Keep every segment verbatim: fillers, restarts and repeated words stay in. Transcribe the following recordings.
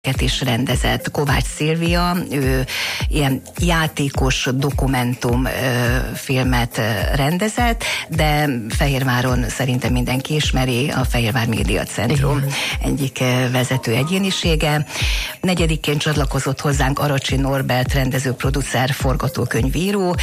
is rendezett. Kovács Szilvia, ő ilyen játékos dokumentum filmet rendezett, de Fehérváron szerintem mindenki ismeri, a Fehérvár Média Centrum egyik vezető egyénisége. Negyedikként csatlakozott hozzánk Aracsi Norbert, rendező, producer, forgatókönyvíró.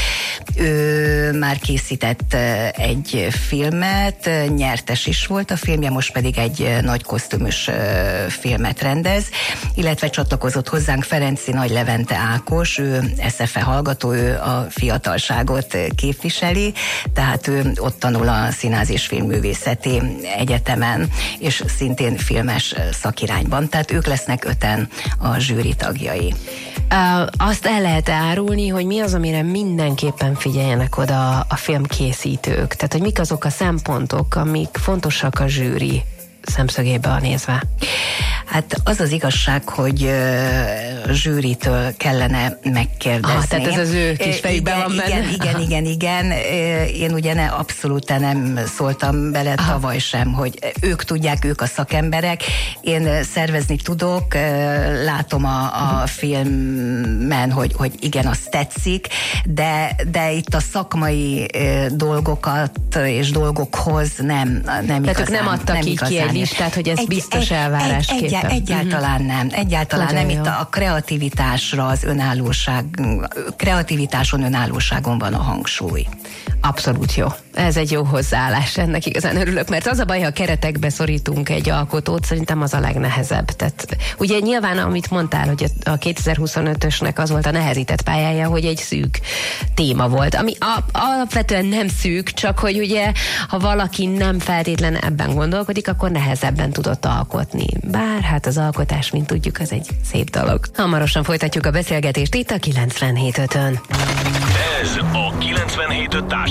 Ő már készített egy filmet, nyertes is volt a filmje, most pedig egy nagy kosztümös filmet rendez, illetve csatlakozott hozzánk Ferenczy Nagy Levente Ákos, ő es ef e hallgató, ő a fiatalságot képviseli, tehát ő ott tanul a Színház és Filmművészeti Egyetemen, és szintén filmes szakirányban, tehát ők lesznek öten a zsűri tagjai. Uh, azt el lehet árulni, hogy mi az, amire mindenképpen figyeljenek oda a filmkészítők? Tehát, hogy mik azok a szempontok, amik fontosak a zsűri szemszögéből nézve? Hát az az igazság, hogy uh, zsűritől kellene megkérdezni. Ah, tehát ez az ő kis fejükben van benne. Igen, igen, igen, igen. Én ugye ne, abszolút nem szóltam bele Aha. tavaly sem, hogy ők tudják, ők a szakemberek. Én szervezni tudok, látom a, a filmen, hogy, hogy igen, azt tetszik, de, de itt a szakmai dolgokat és dolgokhoz nem, nem tehát igazán. ők nem adtak nem így ki egy listát, hogy ez egy, biztos elvárásképpen. Egy, egy, egyáltalán nem, egyáltalán Nagyon nem. Jó. Itt a kreativitásra, az önállóság, kreativitáson, önállóságon van a hangsúly. Abszolút jó. Ez egy jó hozzáállás, ennek igazán örülök, mert az a baj, ha keretekbe szorítunk egy alkotót, szerintem az a legnehezebb. Tehát ugye nyilván, amit mondtál, hogy a kétezer-huszonötösnek az volt a nehezített pályája, hogy egy szűk téma volt, ami a, alapvetően nem szűk, csak hogy ugye, ha valaki nem feltétlen ebben gondolkodik, akkor nehezebben tudott alkotni. Bár hát az alkotás, mint tudjuk, az egy szép dolog. Hamarosan folytatjuk a beszélgetést itt a kilencvenhét ötön. Ez a kilencvenhét öt